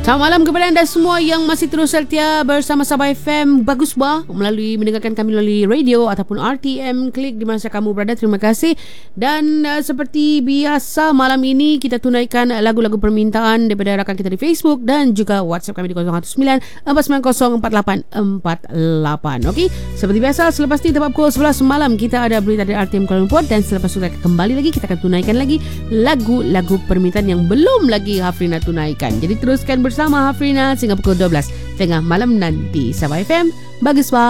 Selamat malam kepada anda semua yang masih terus setia bersama Sabah FM. Bagus bah melalui mendengarkan kami melalui radio ataupun RTM Klik di mana kamu berada. Terima kasih. Dan seperti biasa malam ini kita tunaikan lagu-lagu permintaan daripada rakan kita di Facebook dan juga WhatsApp kami di 019 490 4848. Okey, seperti biasa selepas ni tepat pukul 11 malam kita ada berita dari RTM Kuala Lumpur dan selepas itu kita kembali lagi kita akan tunaikan lagi lagu-lagu permintaan yang belum lagi Hafrina tunaikan. Jadi teruskan bersama Hafrina sehingga pukul 12 tengah malam nanti. Sabah FM, bagus bah.